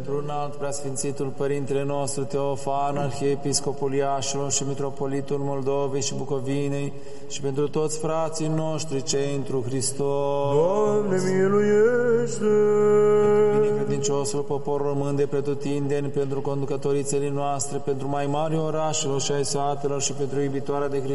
pentru înalt preasfințitul Părintele nostru Teofan, Arhiepiscopul Iașilor și Mitropolitul Moldovei și Bucovinei, și pentru toți frații noștri cei întru Hristos. Doamne, miluiește! Pentru binecredinciosul popor român de pretutindeni, pentru conducătorii țării noastre, pentru mai mari orașelor și ai satelor și pentru iubitoarea de Hristos,